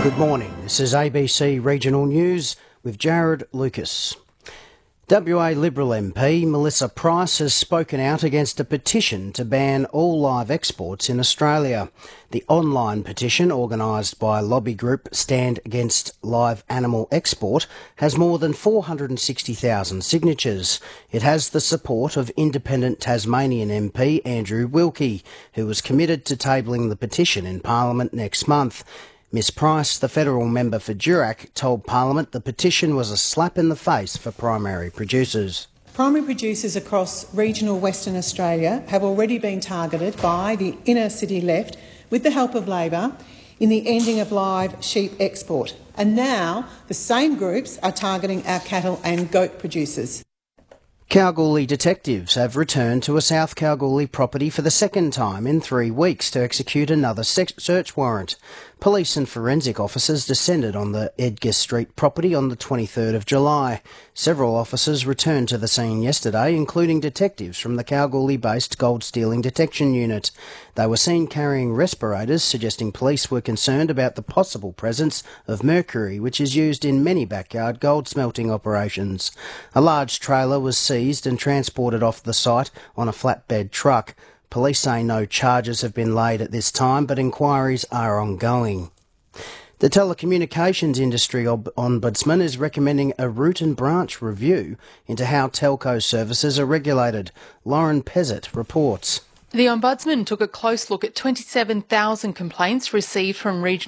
Good morning. This is ABC Regional News with Jared Lucas. WA Liberal MP Melissa Price has spoken out against a petition to ban all live exports in Australia. The online petition, organised by lobby group Stand Against Live Animal Export, has more than 460,000 signatures. It has the support of independent Tasmanian MP Andrew Wilkie, who was committed to tabling the petition in Parliament next month. Ms Price, the federal member for Durack, told Parliament the petition was a slap in the face for primary producers. Primary producers across regional Western Australia have already been targeted by the inner city left, with the help of Labor, in the ending of live sheep export. And now the same groups are targeting our cattle and goat producers. Kalgoorlie detectives have returned to a South Kalgoorlie property for the second time in 3 weeks to execute another search warrant. Police and forensic officers descended on the Edgar Street property on the 23rd of July. Several officers returned to the scene yesterday, including detectives from the Kalgoorlie-based Gold Stealing Detection Unit. They were seen carrying respirators, suggesting police were concerned about the possible presence of mercury, which is used in many backyard gold smelting operations. A large trailer was seized and transported off the site on a flatbed truck. Police say no charges have been laid at this time, but inquiries are ongoing. The telecommunications industry ombudsman is recommending a root and branch review into how telco services are regulated. Lauren Pezzett reports. The Ombudsman took a close look at 27,000 complaints received from regional